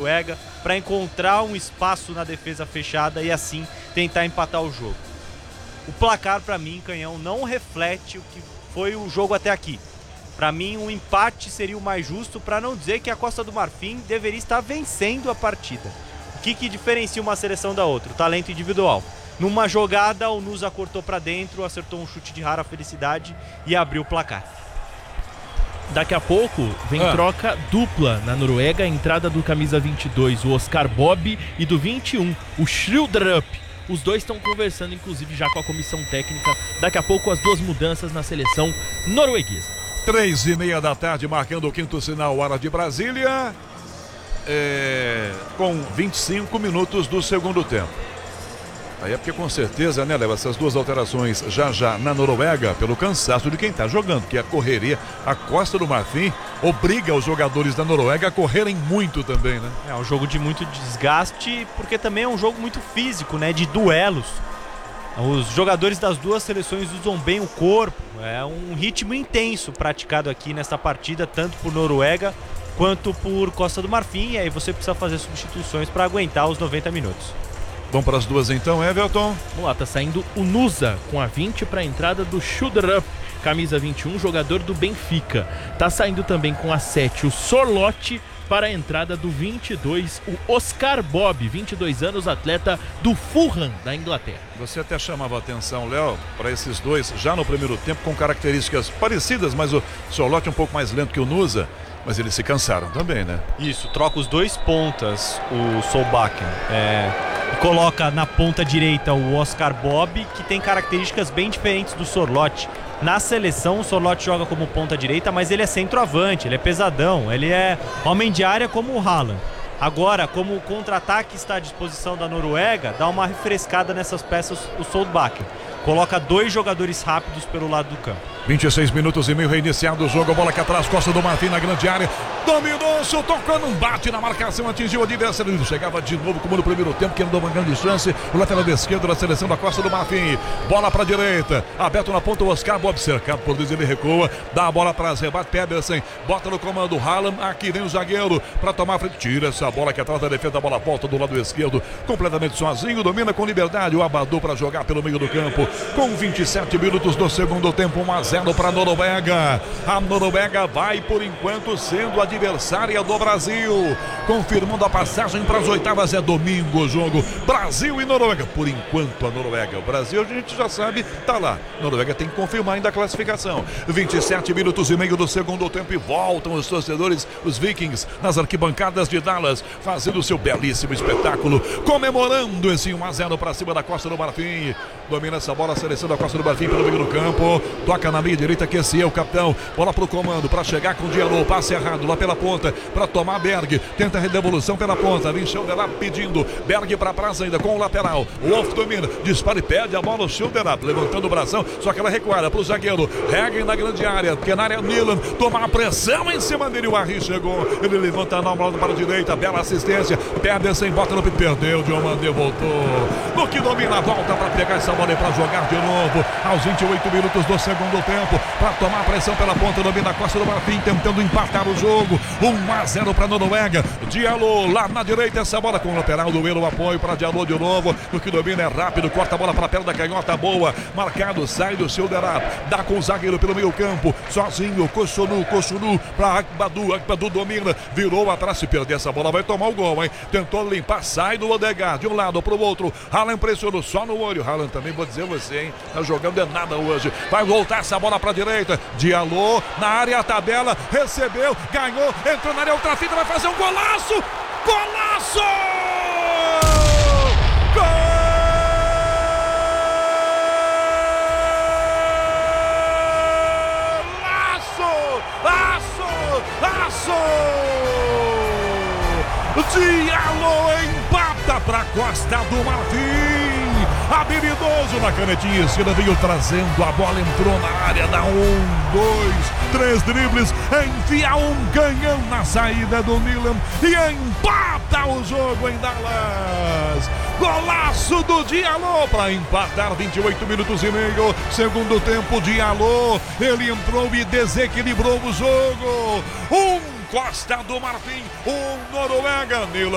Noruega para encontrar um espaço na defesa fechada e assim tentar empatar o jogo. O placar, para mim, Canhão, não reflete o que foi o jogo até aqui. Para mim, um empate seria o mais justo, para não dizer que a Costa do Marfim deveria estar vencendo a partida. O que diferencia uma seleção da outra? O talento individual. Numa jogada, o Nusa cortou para dentro, acertou um chute de rara felicidade e abriu o placar. Daqui a pouco vem troca dupla na Noruega, a entrada do camisa 22, o Oscar Bob, e do 21, o Schildrup. Os dois estão conversando, inclusive, já com a comissão técnica. Daqui a pouco, as duas mudanças na seleção norueguesa. 3:30 da tarde, marcando o quinto sinal, hora de Brasília, com 25 minutos do segundo tempo. Aí é porque com certeza, né, leva essas duas alterações já na Noruega, pelo cansaço de quem tá jogando, que a correria, a Costa do Marfim obriga os jogadores da Noruega a correrem muito também, né? É um jogo de muito desgaste, porque também é um jogo muito físico, né, de duelos. Os jogadores das duas seleções usam bem o corpo, é um ritmo intenso praticado aqui nesta partida, tanto por Noruega quanto por Costa do Marfim, e aí você precisa fazer substituições para aguentar os 90 minutos. Vamos para as duas então, Everton. Vamos lá, tá saindo o Nusa com a 20 para a entrada do Schildrup, camisa 21, jogador do Benfica. Tá saindo também com a 7 o Sorloth para a entrada do 22, o Oscar Bob, 22 anos, atleta do Fulham da Inglaterra. Você até chamava a atenção, Léo, para esses dois já no primeiro tempo com características parecidas, mas o Sorloth um pouco mais lento que o Nusa. Mas eles se cansaram também, né? Isso, troca os dois pontas, o Solbakken. Coloca na ponta direita o Oscar Bob, que tem características bem diferentes do Sorloth. Na seleção, o Sorloth joga como ponta direita, mas ele é centroavante, ele é pesadão, ele é homem de área como o Haaland. Agora, como o contra-ataque está à disposição da Noruega, dá uma refrescada nessas peças o Solbakken. Coloca dois jogadores rápidos pelo lado do campo. 26 minutos e meio, reiniciado o jogo, a bola aqui atrás, Costa do Marfim na grande área, dominou, tocando um bate na marcação, atingiu o adversário, ele chegava de novo como no primeiro tempo, que andou uma grande chance, o lateral esquerdo da seleção da Costa do Marfim, bola para a direita, aberto na ponta o Oscar Bob, cercado por dois, ele recua, dá a bola atrás, rebate Pedersen, bota no comando o Haaland, aqui vem o zagueiro para tomar a frente, tira essa bola aqui atrás da defesa, a bola volta do lado esquerdo, completamente sozinho, domina com liberdade o Abadu para jogar pelo meio do campo, com 27 minutos do segundo tempo, 1-0 para a Noruega. A Noruega vai por enquanto sendo adversária do Brasil, confirmando a passagem para as oitavas. É domingo o jogo, Brasil e Noruega. Por enquanto a Noruega, o Brasil a gente já sabe, tá lá. A Noruega tem que confirmar ainda a classificação. 27 minutos e meio do segundo tempo e voltam os torcedores, os Vikings, nas arquibancadas de Dallas, fazendo o seu belíssimo espetáculo, comemorando esse 1-0 para cima da Costa do Marfim. Domina essa bola a seleção da Costa do Marfim pelo meio do campo, toca na meia direita, que esse é o capitão, bola pro comando, para chegar com o Diallo, passe errado lá pela ponta, para tomar Berg, tenta a redevolução pela ponta, vem Schildrup pedindo, Berg para trás ainda com o lateral, o Wolf domina, dispara e perde a bola, o Schildrup levantando o bração, só que ela recuada pro zagueiro, Hagen na grande área, porque na área Nilan, toma a pressão em cima dele, o Arri chegou, ele levanta a bola para a direita, bela assistência, Pedersen bota no peito, perdeu, Diomande voltou, no que domina a volta para pegar essa bola e para jogar de novo, aos 28 minutos do segundo tempo, para tomar a pressão pela ponta, domina a Costa do Marfim, tentando empatar o jogo, 1-0 para a Noruega, Diallo lá na direita, essa bola com o lateral do Elo, apoio para Diallo de novo, no que domina é rápido, corta a bola para a perna da canhota, boa, marcado, sai do Schildrup, dá com o zagueiro pelo meio campo, sozinho, Kossunu para Akbadu domina, virou atrás, se perder essa bola vai tomar o gol, hein, tentou limpar, sai do Odegaard, de um lado para o outro, Haaland pressionou só no olho, Haaland também, vou dizer você, hein, tá jogando é nada hoje, vai voltar essa bola para a direita, Diallo na área, a tabela, recebeu, ganhou, entrou na área, outra fita, vai fazer um golaço, golaço! Diallo empata para Costa do Marfim, habilidoso na canetinha esquerda, veio trazendo a bola, entrou na área, dá 1, 2, 3 dribles, enfia um canhão na saída do Nilan e empata o jogo em Dallas. Golaço do Diallo para empatar, 28 minutos e meio, segundo tempo, Diallo, ele entrou e desequilibrou o jogo. Costa do Marfim, Noruega, Nilan